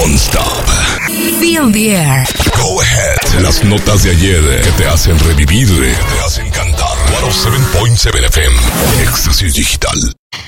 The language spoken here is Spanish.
Don't stop. Feel the air. Go ahead. Las notas de ayer que te hacen revivir, que te hacen cantar. 107.7 FM. Éxtasis Digital.